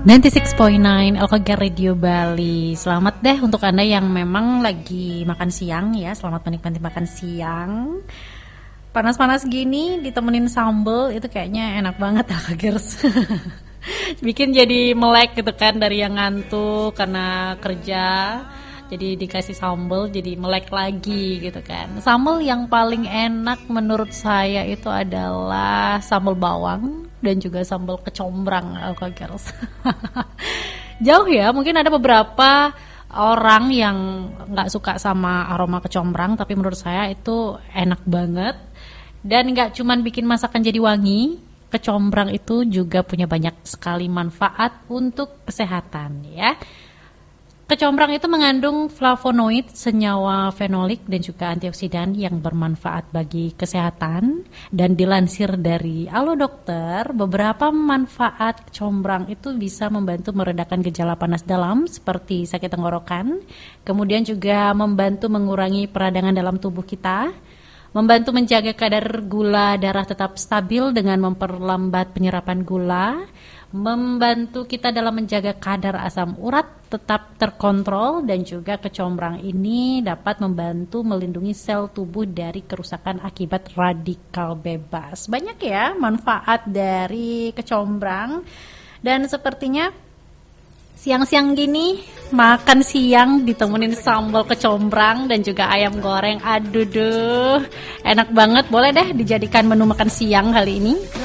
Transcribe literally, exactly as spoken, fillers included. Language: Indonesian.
sembilan puluh enam koma sembilan Alkogar Radio Bali. Selamat deh untuk Anda yang memang lagi makan siang ya. Selamat menikmati makan siang. Panas-panas gini ditemenin sambal itu kayaknya enak banget Alkogers. Bikin jadi melek gitu kan dari yang ngantuk karena kerja. Jadi dikasih sambal jadi melek lagi gitu kan. Sambal yang paling enak menurut saya itu adalah sambal bawang dan juga sambal kecombrang Alkogers. Jauh ya, mungkin ada beberapa orang yang nggak suka sama aroma kecombrang, tapi menurut saya itu enak banget dan nggak cuman bikin masakan jadi wangi. Kecombrang itu juga punya banyak sekali manfaat untuk kesehatan ya. Kecombrang itu mengandung flavonoid, senyawa fenolik dan juga antioksidan yang bermanfaat bagi kesehatan. Dan dilansir dari Alo Dokter, beberapa manfaat kecombrang itu bisa membantu meredakan gejala panas dalam seperti sakit tenggorokan, kemudian juga membantu mengurangi peradangan dalam tubuh kita, membantu menjaga kadar gula darah tetap stabil dengan memperlambat penyerapan gula, membantu kita dalam menjaga kadar asam urat tetap terkontrol, dan juga kecombrang ini dapat membantu melindungi sel tubuh dari kerusakan akibat radikal bebas. Banyak ya manfaat dari kecombrang, dan sepertinya siang-siang gini makan siang ditemenin sambal kecombrang dan juga ayam goreng. Aduh duh, enak banget. Boleh deh dijadikan menu makan siang kali ini.